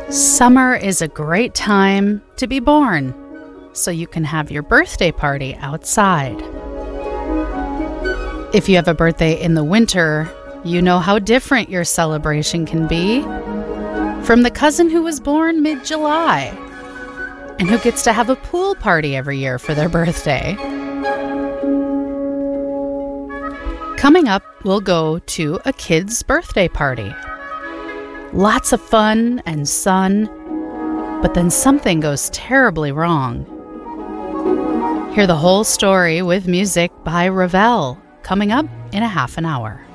Summer is a great time to be born, so you can have your birthday party outside. If you have a birthday in the winter, you know how different your celebration can be from the cousin who was born mid-July and who gets to have a pool party every year for their birthday. Coming up, we'll go to a kid's birthday party. Lots of fun and sun, but then something goes terribly wrong. Hear the whole story with music by Ravel, coming up in a half an hour.